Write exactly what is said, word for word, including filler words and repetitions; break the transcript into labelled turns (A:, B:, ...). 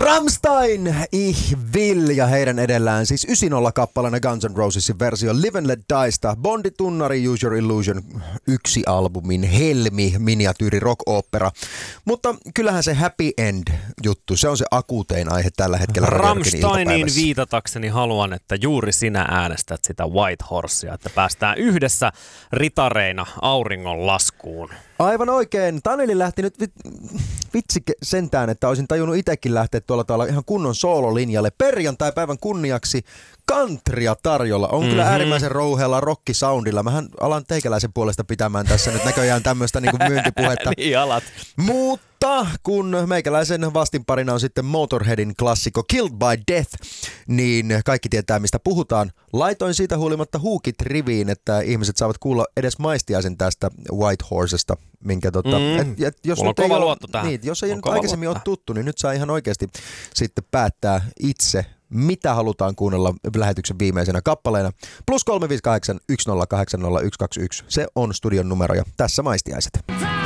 A: Rammstein, Ich will, ja heidän edellään siis yhdeksänkymmentä-kappaleena Guns N' Rosesin versio Live and Let Diesta, Bondi-tunnari Use Your Illusion, yksi albumin helmi, miniatyyri rock-opera. Mutta kyllähän se happy end-juttu, se on se akuutein aihe tällä hetkellä
B: Rammsteiniin viitatakseni haluan, että juuri sinä äänestät sitä White Horsea, että päästään yhdessä ritareina auringon laskuun.
A: Aivan oikein. Taneli lähti nyt vitsi sentään, että olisin tajunnut itsekin lähteä tuolla tavalla ihan kunnon soololinjalle. Perjantai-päivän kunniaksi countrya tarjolla. On mm-hmm. kyllä äärimmäisen rouheella rockisoundilla. Mähän alan teikäläisen puolesta pitämään tässä nyt näköjään tämmöistä niin kuin myyntipuhetta.
B: Niin alat.
A: Mutta kun meikäläisen vastinparina on sitten Motorheadin klassikko Killed by Death, niin kaikki tietää mistä puhutaan. Laitoin siitä huolimatta huukit riviin, että ihmiset saavat kuulla edes maistiaisen tästä White Horsesta. Minkä tota,
B: mm.
A: et, et, jos
B: Mulla on kova luotto tähän.
A: Niin, jos ei nyt aikaisemmin luotto. ole tuttu, niin nyt saa ihan oikeasti sitten päättää itse, mitä halutaan kuunnella lähetyksen viimeisenä kappaleena. Plus kolme viisi kahdeksan, yksi nolla kahdeksan nolla, yksi kaksi yksi. Se on studion numero ja tässä maistiaiset.